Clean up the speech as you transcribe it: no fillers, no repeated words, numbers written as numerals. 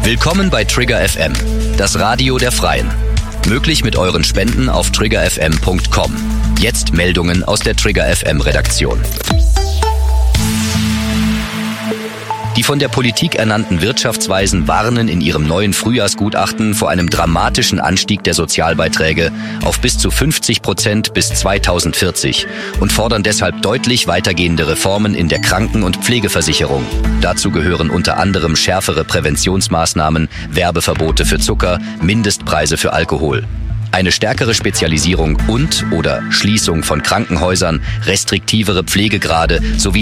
Willkommen bei Trigger FM, das Radio der Freien. Möglich mit euren Spenden auf triggerfm.com. Jetzt Meldungen aus der Trigger FM Redaktion. Die von der Politik ernannten Wirtschaftsweisen warnen in ihrem neuen Frühjahrsgutachten vor einem dramatischen Anstieg der Sozialbeiträge auf bis zu 50% bis 2040 und fordern deshalb deutlich weitergehende Reformen in der Kranken- und Pflegeversicherung. Dazu gehören unter anderem schärfere Präventionsmaßnahmen, Werbeverbote für Zucker, Mindestpreise für Alkohol. Eine stärkere Spezialisierung und/oder Schließung von Krankenhäusern, restriktivere Pflegegrade sowie